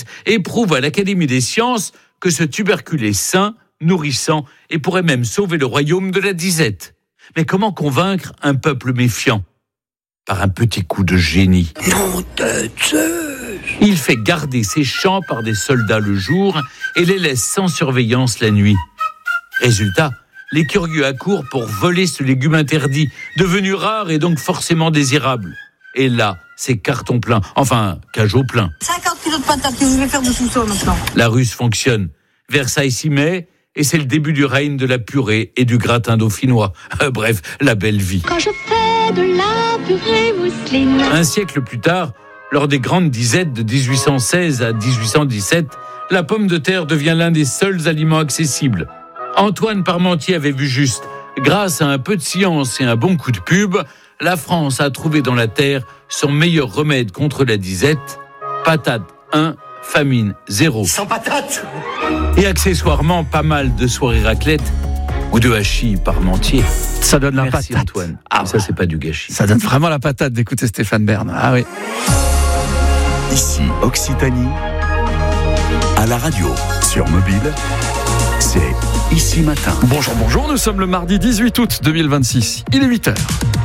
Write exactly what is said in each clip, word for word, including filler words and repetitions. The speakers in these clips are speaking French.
analyse et prouve à l'Académie des sciences que ce tubercule est sain, nourrissant et pourrait même sauver le royaume de la disette. Mais comment convaincre un peuple méfiant ? Par un petit coup de génie. Nom de Zeus ! Il fait garder ses champs par des soldats le jour et les laisse sans surveillance la nuit. Résultat, les curieux accourent pour voler ce légume interdit, devenu rare et donc forcément désirable. Et là, c'est carton plein, enfin, cajot plein. cinquante kilos de patates, qu'est-ce que je vais faire de tout ça maintenant ? La ruse fonctionne. Versailles s'y met et c'est le début du règne de la purée et du gratin dauphinois. Bref, la belle vie. Quand je fais de la purée mousseline. Un siècle plus tard, lors des grandes disettes de dix-huit cent seize à dix-huit cent dix-sept, la pomme de terre devient l'un des seuls aliments accessibles. Antoine Parmentier avait vu juste. Grâce à un peu de science et un bon coup de pub, la France a trouvé dans la terre son meilleur remède contre la disette. Patate un, famine zéro. Sans patates ! Et accessoirement, pas mal de soirées raclette ou de hachis Parmentier. Ça donne la Merci patate. Antoine. Ah, ça, c'est pas du gâchis. Ça donne vraiment la patate d'écouter Stéphane Bern. Ah oui. Ici Occitanie, à la radio, sur mobile, c'est Ici Matin. Bonjour, bonjour, nous sommes le mardi dix-huit août deux mille vingt-six. Il est huit heures.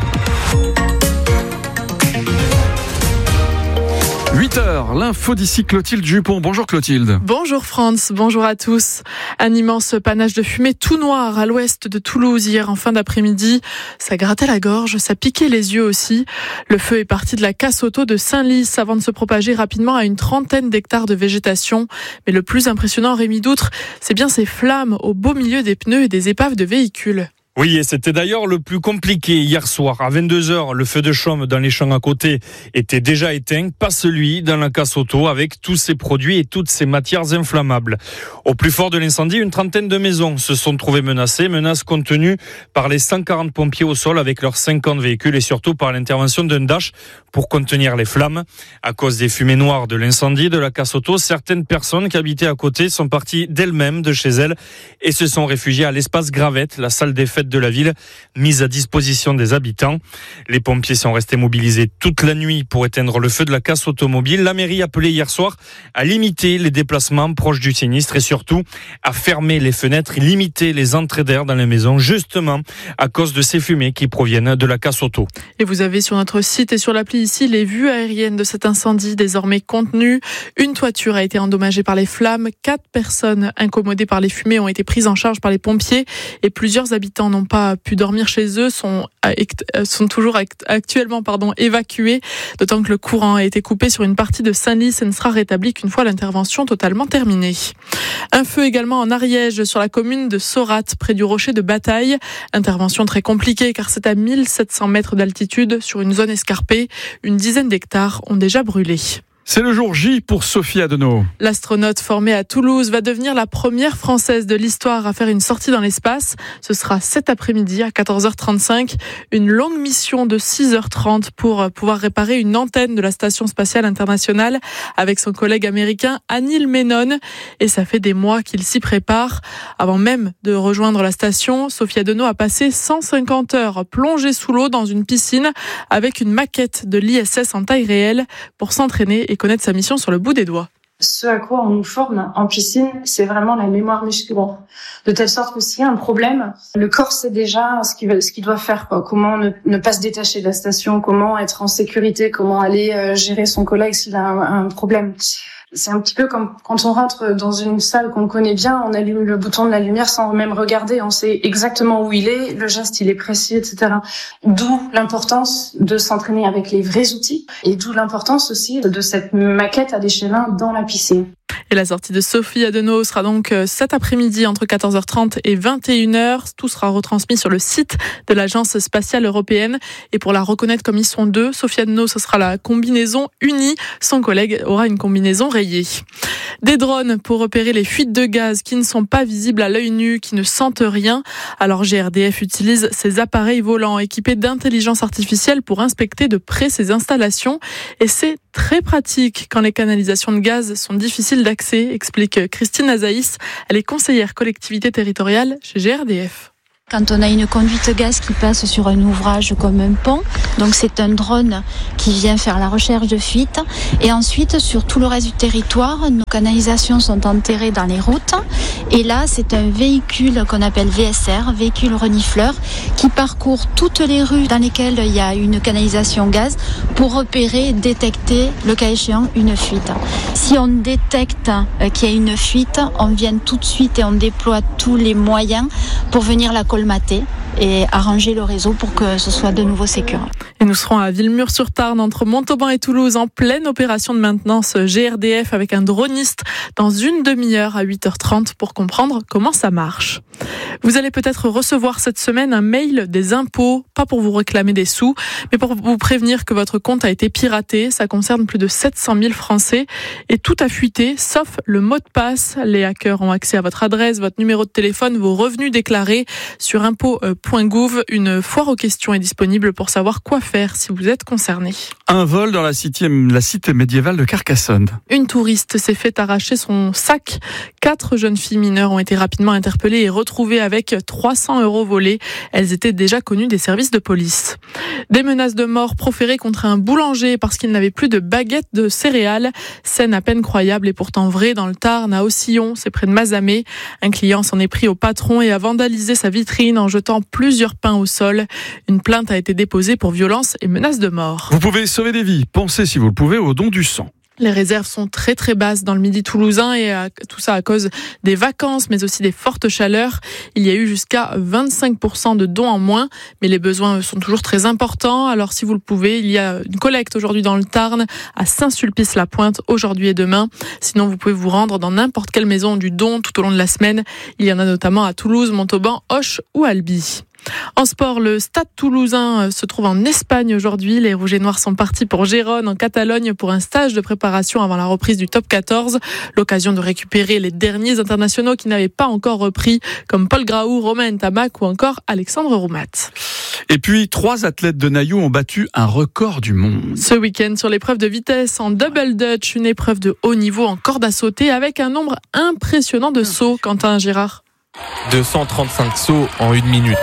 huit heures, l'info d'ici Clotilde Jupon. Bonjour Clotilde. Bonjour France, bonjour à tous. Un immense panache de fumée tout noir à l'ouest de Toulouse hier en fin d'après-midi. Ça grattait la gorge, ça piquait les yeux aussi. Le feu est parti de la casse-auto de Saint-Lys avant de se propager rapidement à une trentaine d'hectares de végétation. Mais le plus impressionnant, Rémi Doutre, c'est bien ces flammes au beau milieu des pneus et des épaves de véhicules. Oui, et c'était d'ailleurs le plus compliqué hier soir. À vingt-deux heures, le feu de chaume dans les champs à côté était déjà éteint, pas celui dans la casse auto avec tous ces produits et toutes ces matières inflammables. Au plus fort de l'incendie, une trentaine de maisons se sont trouvées menacées, menaces contenues par les cent quarante pompiers au sol avec leurs cinquante véhicules et surtout par l'intervention d'un Dash pour contenir les flammes. À cause des fumées noires de l'incendie de la casse auto, certaines personnes qui habitaient à côté sont parties d'elles-mêmes de chez elles et se sont réfugiées à l'espace Gravette, la salle des fêtes de la ville, mise à disposition des habitants. Les pompiers sont restés mobilisés toute la nuit pour éteindre le feu de la casse automobile. La mairie appelait hier soir à limiter les déplacements proches du sinistre et surtout à fermer les fenêtres et limiter les entrées d'air dans les maisons, justement à cause de ces fumées qui proviennent de la casse auto. Et vous avez sur notre site et sur l'appli ici les vues aériennes de cet incendie désormais contenu. Une toiture a été endommagée par les flammes. Quatre personnes incommodées par les fumées ont été prises en charge par les pompiers et plusieurs habitants n'ont pas pu dormir chez eux, sont, sont toujours actuellement pardon, évacués, d'autant que le courant a été coupé sur une partie de Saint-Lys et ne sera rétabli qu'une fois l'intervention totalement terminée. Un feu également en Ariège, sur la commune de Sorate, près du rocher de Bataille. Intervention très compliquée car c'est à mille sept cents mètres d'altitude sur une zone escarpée. Une dizaine d'hectares ont déjà brûlé. C'est le jour J pour Sophie Adenau. L'astronaute formée à Toulouse va devenir la première Française de l'histoire à faire une sortie dans l'espace. Ce sera cet après-midi à quatorze heures trente-cinq. Une longue mission de six heures trente pour pouvoir réparer une antenne de la Station spatiale internationale avec son collègue américain Anil Menon. Et ça fait des mois qu'il s'y prépare. Avant même de rejoindre la station, Sophie Adenau a passé cent cinquante heures plongée sous l'eau dans une piscine avec une maquette de l'I S S en taille réelle pour s'entraîner et connaître sa mission sur le bout des doigts. Ce à quoi on nous forme en piscine, c'est vraiment la mémoire musculaire. De telle sorte que s'il y a un problème, le corps sait déjà ce qu'il, ce qu'il doit faire, quoi. Comment ne, ne pas se détacher de la station, comment être en sécurité, comment aller euh, gérer son collègue s'il a un, un problème. C'est un petit peu comme quand on rentre dans une salle qu'on connaît bien, on allume le bouton de la lumière sans même regarder, on sait exactement où il est, le geste il est précis, et cetera. D'où l'importance de s'entraîner avec les vrais outils et d'où l'importance aussi de cette maquette à l'échelle un dans la piscine. Et la sortie de Sophie Adenau sera donc cet après-midi entre quatorze heures trente et vingt et une heures. Tout sera retransmis sur le site de l'Agence spatiale européenne. Et pour la reconnaître comme ils sont deux, Sophie Adenau, ce sera la combinaison unie. Son collègue aura une combinaison rayée. Des drones pour repérer les fuites de gaz qui ne sont pas visibles à l'œil nu, qui ne sentent rien. Alors G R D F utilise ces appareils volants équipés d'intelligence artificielle pour inspecter de près ces installations. Et c'est très pratique quand les canalisations de gaz sont difficiles d'accès, explique Christine Azaïs. Elle est conseillère collectivité territoriale chez G R D F. Quand on a une conduite gaz qui passe sur un ouvrage comme un pont, donc c'est un drone qui vient faire la recherche de fuite. Et ensuite, sur tout le reste du territoire, nos canalisations sont enterrées dans les routes. Et là, c'est un véhicule qu'on appelle V S R, véhicule renifleur, qui parcourt toutes les rues dans lesquelles il y a une canalisation gaz pour repérer, détecter, le cas échéant, une fuite. Si on détecte qu'il y a une fuite, on vient tout de suite et on déploie tous les moyens pour venir la colmater et arranger le réseau pour que ce soit de nouveau sécure. Et nous serons à Villemur-sur-Tarn, entre Montauban et Toulouse, en pleine opération de maintenance G R D F avec un droniste dans une demi-heure à huit heures trente pour comprendre comment ça marche. Vous allez peut-être recevoir cette semaine un mail des impôts, pas pour vous réclamer des sous, mais pour vous prévenir que votre compte a été piraté. Ça concerne plus de sept cent mille Français et tout a fuité, sauf le mot de passe. Les hackers ont accès à votre adresse, votre numéro de téléphone, vos revenus déclarés sur impôts point gouv. Une foire aux questions est disponible pour savoir quoi faire si vous êtes concerné. Un vol dans la cité, la cité médiévale de Carcassonne. Une touriste s'est fait arracher son sac. Quatre jeunes filles mineures ont été rapidement interpellées et retrouvées avec trois cents euros volés. Elles étaient déjà connues des services de police. Des menaces de mort proférées contre un boulanger parce qu'il n'avait plus de baguettes de céréales. Scène à peine croyable et pourtant vraie dans le Tarn, à Aussillon, c'est près de Mazamet. Un client s'en est pris au patron et a vandalisé sa vitrine en jetant plusieurs pains au sol. Une plainte a été déposée pour violence et menaces de mort. Vous pouvez sauver des vies. Pensez, si vous le pouvez, au don du sang. Les réserves sont très très basses dans le Midi toulousain et à, tout ça à cause des vacances mais aussi des fortes chaleurs. Il y a eu jusqu'à vingt-cinq pour cent de dons en moins, mais les besoins sont toujours très importants. Alors si vous le pouvez, il y a une collecte aujourd'hui dans le Tarn à Saint-Sulpice-la-Pointe aujourd'hui et demain. Sinon vous pouvez vous rendre dans n'importe quelle maison du don tout au long de la semaine. Il y en a notamment à Toulouse, Montauban, Auch ou Albi. En sport, le Stade toulousain se trouve en Espagne aujourd'hui. Les Rouges et Noirs sont partis pour Gérone, en Catalogne, pour un stage de préparation avant la reprise du top quatorze. L'occasion de récupérer les derniers internationaux qui n'avaient pas encore repris, comme Paul Graou, Romain Ntamak ou encore Alexandre Roumat. Et puis, trois athlètes de Naïou ont battu un record du monde. Ce week-end, sur l'épreuve de vitesse en double dutch, une épreuve de haut niveau en corde à sauter avec un nombre impressionnant de sauts. Quentin Girard. deux cent trente-cinq sauts en une minute.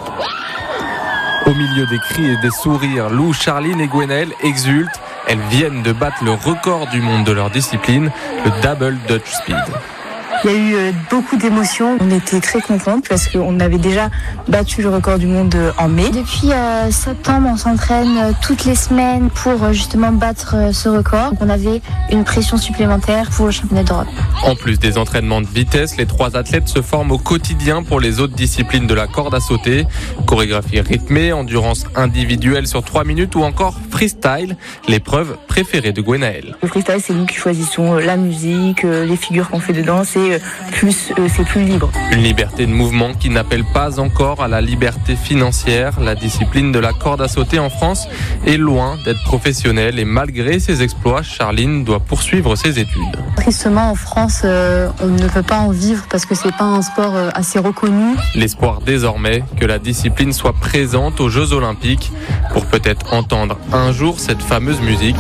Au milieu des cris et des sourires, Lou, Charline et Gwenaëlle exultent. Elles viennent de battre le record du monde de leur discipline, le double dutch speed. Il y a eu beaucoup d'émotions. On était très contents parce qu'on avait déjà battu le record du monde en mai. Depuis euh, septembre, on s'entraîne toutes les semaines pour justement battre ce record. Donc on avait une pression supplémentaire pour le championnat d'Europe. En plus des entraînements de vitesse, les trois athlètes se forment au quotidien pour les autres disciplines de la corde à sauter. Chorégraphie rythmée, endurance individuelle sur trois minutes ou encore freestyle, l'épreuve préférée de Gwenaëlle. Le freestyle, c'est nous qui choisissons la musique, les figures qu'on fait dedans. C'est plus, c'est plus libre. Une liberté de mouvement qui n'appelle pas encore à la liberté financière. La discipline de la corde à sauter en France est loin d'être professionnelle et malgré ses exploits, Charline doit poursuivre ses études. Tristement, en France, euh, on ne peut pas en vivre parce que c'est pas un sport euh, assez reconnu. L'espoir désormais que la discipline soit présente aux Jeux Olympiques pour peut-être entendre un jour cette fameuse musique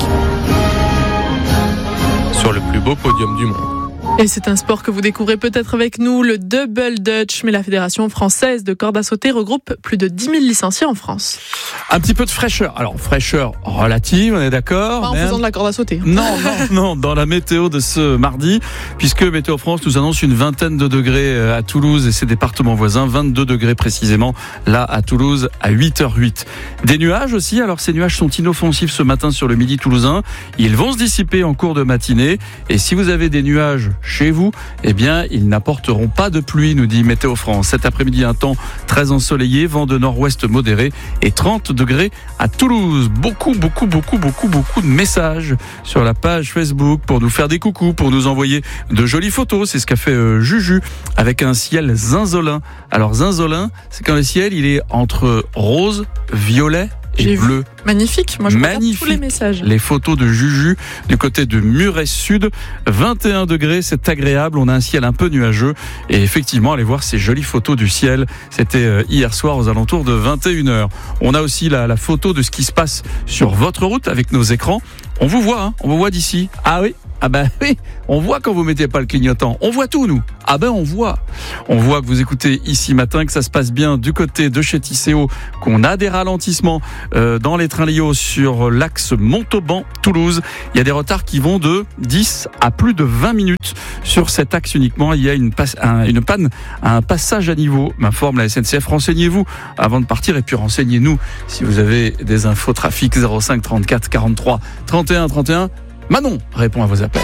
sur le plus beau podium du monde. Et c'est un sport que vous découvrez peut-être avec nous, le double dutch. Mais la Fédération française de corde à sauter regroupe plus de dix mille licenciés en France. Un petit peu de fraîcheur. Alors, fraîcheur relative, on est d'accord. Pas en faisant de la corde à sauter. Non, non, non, dans la météo de ce mardi, puisque Météo France nous annonce une vingtaine de degrés à Toulouse et ses départements voisins, vingt-deux degrés précisément, là à Toulouse, à huit heures huit. Des nuages aussi, alors ces nuages sont inoffensifs ce matin sur le Midi toulousain. Ils vont se dissiper en cours de matinée. Et si vous avez des nuages chez vous, eh bien, ils n'apporteront pas de pluie, nous dit Météo France. Cet après-midi, un temps très ensoleillé, vent de nord-ouest modéré et trente degrés à Toulouse. Beaucoup, beaucoup, beaucoup, beaucoup, beaucoup de messages sur la page Facebook pour nous faire des coucous, pour nous envoyer de jolies photos. C'est ce qu'a fait euh, Juju avec un ciel zinzolin. Alors, zinzolin, c'est quand le ciel, il est entre rose, violet et J'ai bleu. Vu. Magnifique, moi je regarde tous les messages. Les photos de Juju du côté de Muret Sud, vingt et un degrés, c'est agréable, on a un ciel un peu nuageux et effectivement allez voir ces jolies photos du ciel, c'était hier soir aux alentours de vingt et une heures. On a aussi la, la photo de ce qui se passe sur votre route avec nos écrans. On vous voit, hein, on vous voit d'ici. Ah oui, Ah ben oui, on voit quand vous mettez pas le clignotant. On voit tout, nous. Ah ben on voit. On voit que vous écoutez Ici Matin, que ça se passe bien du côté de chez Tisséo, qu'on a des ralentissements euh, dans les trains Lio sur l'axe Montauban-Toulouse. Il y a des retards qui vont de dix à plus de vingt minutes sur cet axe uniquement. Il y a une, passe, un, une panne à un passage à niveau, m'informe la S N C F. Renseignez-vous avant de partir et puis renseignez-nous si vous avez des infos trafic. Zéro cinq trente-quatre quarante-trois trente et un trente et un. Manon répond à vos appels.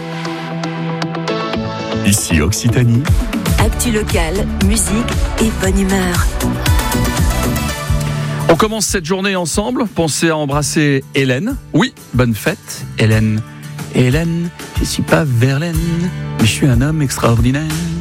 Ici Occitanie. Actu locale, musique et bonne humeur. On commence cette journée ensemble. Pensez à embrasser Hélène. Oui, bonne fête, Hélène. Hélène, je suis pas Verlaine, mais je suis un homme extraordinaire.